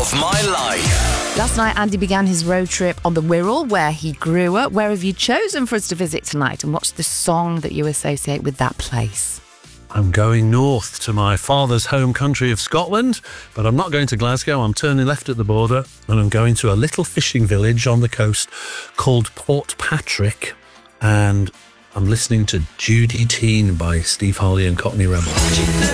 of my life. Last night, Andy began his road trip on the Wirral, where he grew up. Where have you chosen for us to visit tonight? And what's the song that you associate with that place? I'm going north to my father's home country of Scotland, but I'm not going to Glasgow. I'm turning left at the border and I'm going to a little fishing village on the coast called Port Patrick, and I'm listening to Judy Teen by Steve Harley and Cockney Rebel.